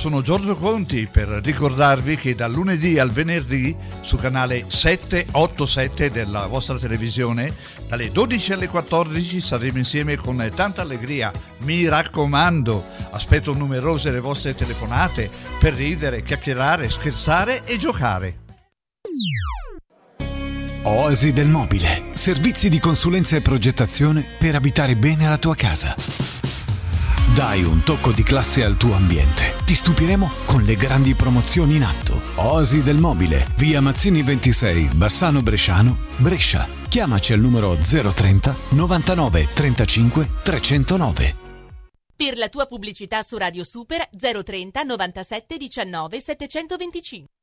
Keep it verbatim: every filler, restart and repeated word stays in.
sono Giorgio Conti per ricordarvi che dal lunedì al venerdì su canale sette otto sette della vostra televisione dalle dodici alle quattordici saremo insieme con tanta allegria. Mi raccomando, aspetto numerose le vostre telefonate per ridere, chiacchierare, scherzare e giocare. Oasi del Mobile. Servizi di consulenza e progettazione per abitare bene alla tua casa. Dai un tocco di classe al tuo ambiente. Ti stupiremo con le grandi promozioni in atto. Oasi del Mobile, via Mazzini ventisei, Bassano Bresciano, Brescia. Chiamaci al numero zero trenta novantanove trentacinque trecentonove. Per la tua pubblicità su Radio Super zero trenta novantasette diciannove settecentoventicinque.